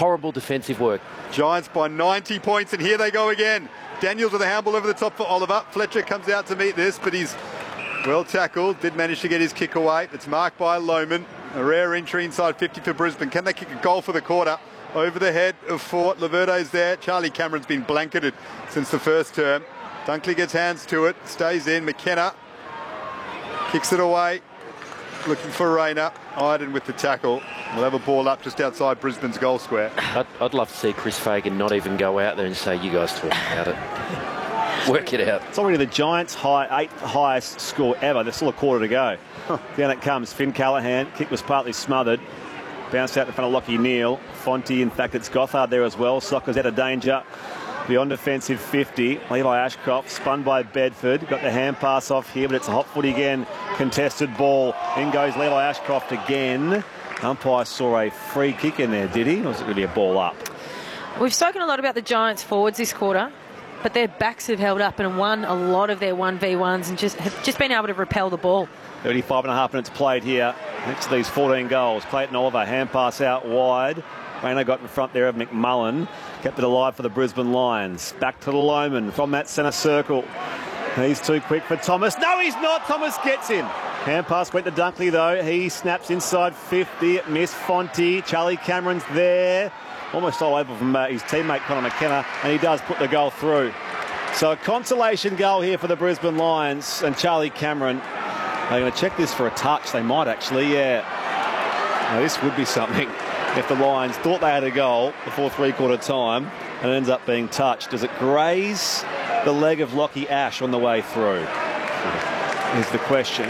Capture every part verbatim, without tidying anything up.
horrible defensive work. Giants by ninety points, and here they go again. Daniels with a handball over the top for Oliver. Fletcher comes out to meet this, but he's well tackled. Did manage to get his kick away. It's marked by Lohman. A rare entry inside fifty for Brisbane. Can they kick a goal for the quarter? Over the head of Fort. Laverde's there. Charlie Cameron's been blanketed since the first term. Dunkley gets hands to it. Stays in. McKenna kicks it away. Looking for Rayner. Iden with the tackle. We'll have a ball up just outside Brisbane's goal square. I'd, I'd love to see Chris Fagan not even go out there and say, you guys talk about it. Work it out. It's already the Giants' high, eighth highest score ever. There's still a quarter to go. Down it comes. Finn Callaghan. Kick was partly smothered. Bounced out in front of Lockie Neal. Fonte, in fact, it's Gothard there as well. Soccer's out of danger. Beyond defensive fifty. Levi Ashcroft spun by Bedford. Got the hand pass off here, but it's a hot foot again. Contested ball. In goes Levi Ashcroft again. Umpire saw a free kick in there, did he? Or was it really a ball up? We've spoken a lot about the Giants forwards this quarter, but their backs have held up and won a lot of their one v ones and just have just been able to repel the ball. thirty-five and a half minutes played here. Next to these fourteen goals. Clayton Oliver, hand pass out wide. Rayner got in front there of McMullen. Kept it alive for the Brisbane Lions. Back to the Lohman from that centre circle. He's too quick for Thomas. No, he's not. Thomas gets him. Hand pass went to Dunkley, though. He snaps inside fifty. Miss Fonte. Charlie Cameron's there. Almost all over from uh, his teammate Connor McKenna. And he does put the goal through. So a consolation goal here for the Brisbane Lions. And Charlie Cameron. They're going to check this for a touch. They might actually, yeah. Now, this would be something if the Lions thought they had a goal before three-quarter time and it ends up being touched. Does it graze the leg of Lockie Ash on the way through? Is the question.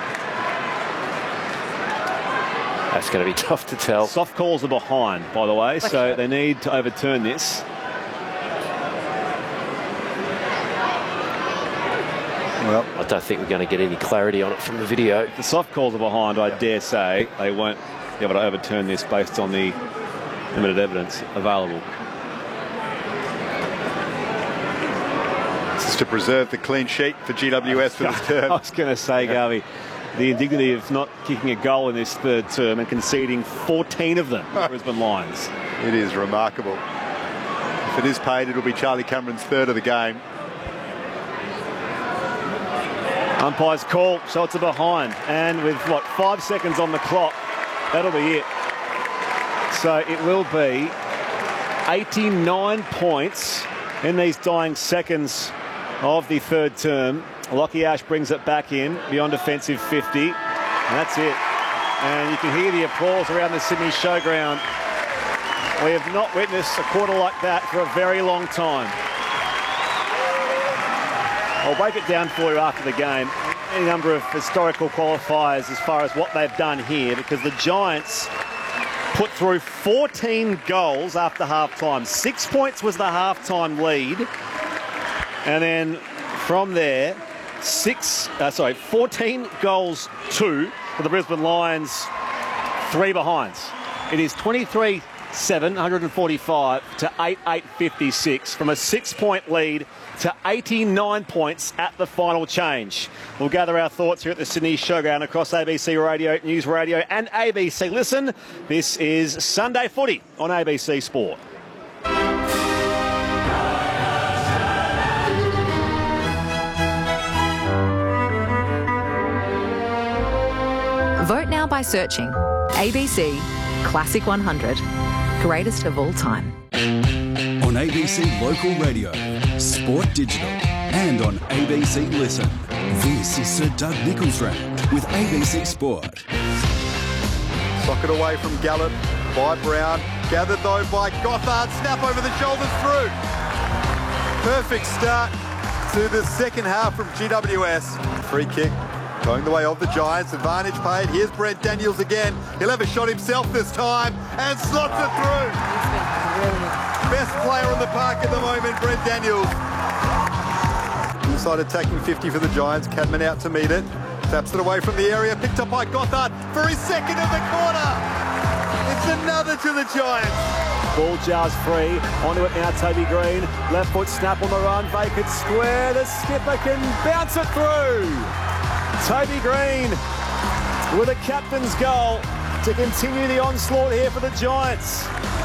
That's going to be tough to tell. Soft calls are behind, by the way, so they need to overturn this. Well, I don't think we're going to get any clarity on it from the video. The soft calls are behind, I dare say. They won't be able to overturn this based on the limited evidence available. This is to preserve the clean sheet for G W S for this term. I was going to say, Garvey, the indignity of not kicking a goal in this third term and conceding fourteen of them, the Brisbane Lions. It is remarkable. If it is paid, it'll be Charlie Cameron's third of the game. Umpire's call, so it's a behind. And with, what, five seconds on the clock, that'll be it. So it will be eighty-nine points in these dying seconds of the third term. Lockie Ash brings it back in beyond defensive fifty. And that's it. And you can hear the applause around the Sydney Showground. We have not witnessed a quarter like that for a very long time. I'll break it down for you after the game. Any number of historical qualifiers as far as what they've done here, because the Giants put through fourteen goals after half-time. Six points was the half-time lead. And then from there, six, uh, sorry, fourteen goals, two for the Brisbane Lions, three behinds. It is twenty-three seven, one forty-five to eight eight fifty-six from a six-point lead to eighty-nine points at the final change. We'll gather our thoughts here at the Sydney Showground across A B C Radio, News Radio and A B C Listen. This is Sunday Footy on A B C Sport. Vote now by searching A B C Classic one hundred, greatest of all time. On A B C Local Radio, Sport Digital, and on A B C Listen. This is Sir Doug Nichols Round with A B C Sport. Socket away from Gallup by Brown. Gathered though by Gothard. Snap over the shoulders through. Perfect start to the second half from G W S. Free kick going the way of the Giants. Advantage paid. Here's Brent Daniels again. He'll have a shot himself this time and slots it through. Best player on the park at the moment, Brent Daniels. Inside attacking fifty for the Giants. Cadman out to meet it. Taps it away from the area. Picked up by Gothard for his second of the quarter. It's another to the Giants. Ball jars free. Onto it now, Toby Green. Left foot snap on the run. Vacant square. The skipper can bounce it through. Toby Green with a captain's goal to continue the onslaught here for the Giants.